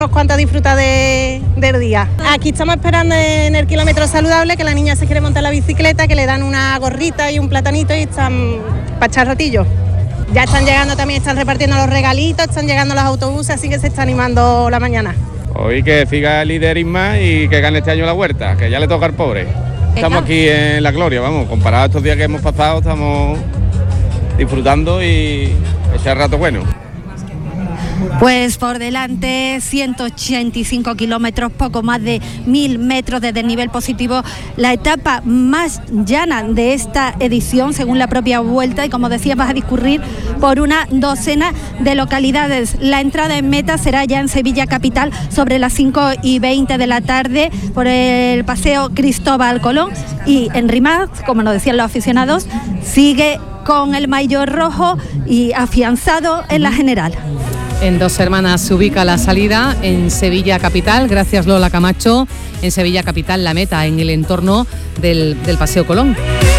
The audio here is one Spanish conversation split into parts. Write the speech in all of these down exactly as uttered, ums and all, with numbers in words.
Unos cuantos a disfrutar de, del día. Aquí estamos esperando en el kilómetro saludable que la niña se quiere montar la bicicleta, que le dan una gorrita y un platanito y están para echar ratillo. Ya están llegando también, están repartiendo los regalitos, están llegando los autobuses, así que se está animando la mañana. Hoy que siga el líder Isma y que gane este año la Huerta, que ya le toca al pobre. Estamos aquí en la gloria, vamos, comparado a estos días que hemos pasado, estamos disfrutando y echar rato bueno. Pues por delante ciento ochenta y cinco kilómetros, poco más de mil metros de desnivel positivo, la etapa más llana de esta edición, según la propia Vuelta, y como decía, vas a discurrir por una docena de localidades. La entrada en meta será ya en Sevilla capital sobre las cinco y veinte de la tarde por el paseo Cristóbal Colón, y en Rimaz, como nos decían los aficionados, sigue con el maillot rojo y afianzado en la general. En Dos Hermanas se ubica la salida en Sevilla capital, gracias Lola Camacho. En Sevilla capital la meta en el entorno del, del Paseo Colón.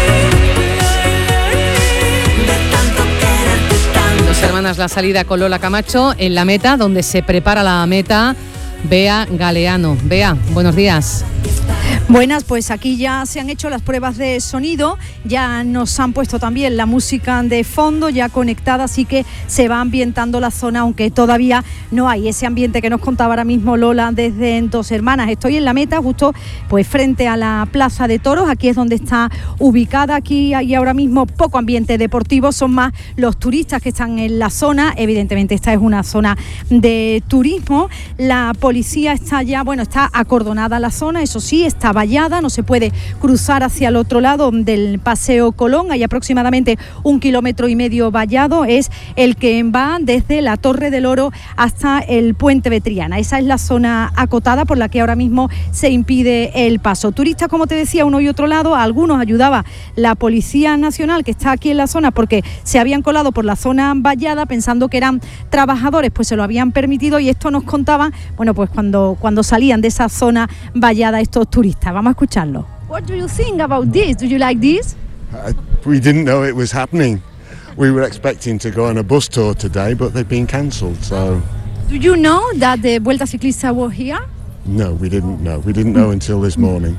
En Dos Hermanas la salida con Lola Camacho, en la meta donde se prepara la meta Bea Galeano. Bea, buenos días. Buenas, pues aquí ya se han hecho las pruebas de sonido, ya nos han puesto también la música de fondo ya conectada, así que se va ambientando la zona, aunque todavía no hay ese ambiente que nos contaba ahora mismo Lola desde Dos Hermanas. Estoy en la meta, justo pues frente a la Plaza de Toros, aquí es donde está ubicada. Aquí hay ahora mismo poco ambiente deportivo, son más los turistas que están en la zona. Evidentemente esta es una zona de turismo. La policía está ya, bueno, está acordonada la zona, eso sí, está vallada, no se puede cruzar hacia el otro lado del Paseo Colón. Hay aproximadamente un kilómetro y medio vallado, es el que va desde la Torre del Oro hasta el Puente de Triana. Esa es la zona acotada por la que ahora mismo se impide el paso. Turistas, como te decía, uno y otro lado, a algunos ayudaba la Policía Nacional que está aquí en la zona porque se habían colado por la zona vallada pensando que eran trabajadores, pues se lo habían permitido, y esto nos contaban, bueno, pues cuando, cuando salían de esa zona vallada estos turistas. Vamos a escucharlo. What do you think about this? Do you like this? Uh, we didn't know it was happening. We were expecting to go on a bus tour today, but they've been cancelled. So. Do you know that the Vuelta Ciclista was here? No, we didn't know. We didn't know until this morning.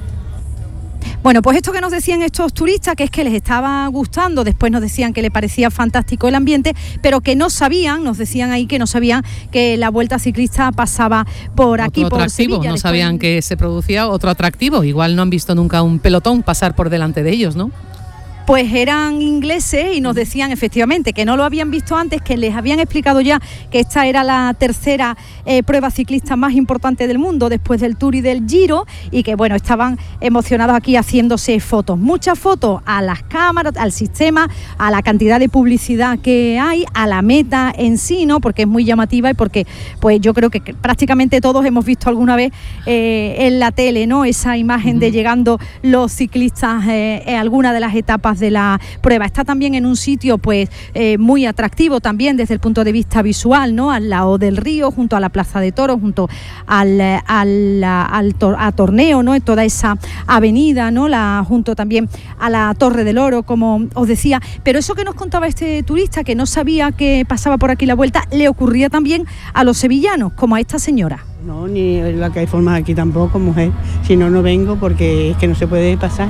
Bueno, pues esto que nos decían estos turistas, que es que les estaba gustando, después nos decían que les parecía fantástico el ambiente, pero que no sabían, nos decían ahí que no sabían que la Vuelta Ciclista pasaba por otro aquí, por atractivo, Sevilla. No después... sabían que se producía otro atractivo, igual no han visto nunca un pelotón pasar por delante de ellos, ¿no? Pues eran ingleses y nos decían efectivamente que no lo habían visto antes, que les habían explicado ya que esta era la tercera eh, prueba ciclista más importante del mundo después del Tour y del Giro, y que bueno, estaban emocionados aquí haciéndose fotos, muchas fotos a las cámaras, al sistema, a la cantidad de publicidad que hay, a la meta en sí, ¿no? Porque es muy llamativa y porque pues yo creo que prácticamente todos hemos visto alguna vez eh, en la tele, ¿no? Esa imagen uh-huh. de llegando los ciclistas eh, en alguna de las etapas de la prueba. Está también en un sitio pues eh, muy atractivo también desde el punto de vista visual, ¿no? Al lado del río, junto a la Plaza de Toros, junto al, al, al tor- a Torneo, ¿no? En toda esa avenida, ¿no? La, junto también a la Torre del Oro, como os decía. Pero eso que nos contaba este turista, que no sabía que pasaba por aquí la Vuelta, le ocurría también a los sevillanos, como a esta señora. No, ni la que hay formas aquí tampoco, mujer. Si no, no vengo porque es que no se puede pasar.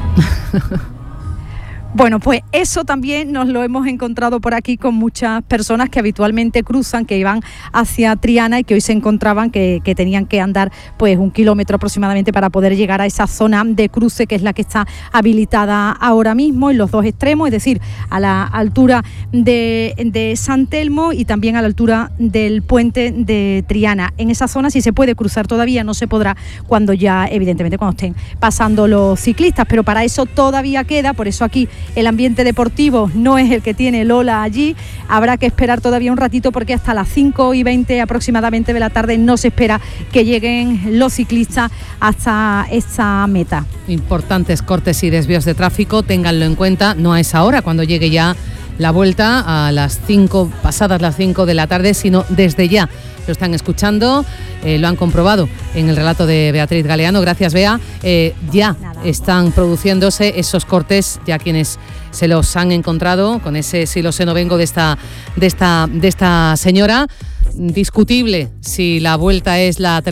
Bueno, pues eso también nos lo hemos encontrado por aquí con muchas personas que habitualmente cruzan, que iban hacia Triana y que hoy se encontraban que, que tenían que andar pues un kilómetro aproximadamente para poder llegar a esa zona de cruce que es la que está habilitada ahora mismo en los dos extremos, es decir, a la altura de, de San Telmo y también a la altura del puente de Triana. En esa zona sí se puede cruzar todavía, no se podrá cuando ya, evidentemente, cuando estén pasando los ciclistas, pero para eso todavía queda, por eso aquí el ambiente deportivo no es el que tiene Lola allí. Habrá que esperar todavía un ratito porque hasta las cinco y veinte aproximadamente de la tarde no se espera que lleguen los ciclistas hasta esta meta. Importantes cortes y desvíos de tráfico, ténganlo en cuenta, no a esa hora, cuando llegue ya la Vuelta a las cinco, pasadas las cinco de la tarde, sino desde ya. Lo están escuchando, eh, lo han comprobado en el relato de Beatriz Galeano. Gracias, Bea. Eh, ya Nada. Están produciéndose esos cortes, ya quienes se los han encontrado con ese si lo sé no vengo de esta, de esta, de esta señora. Discutible si la Vuelta es la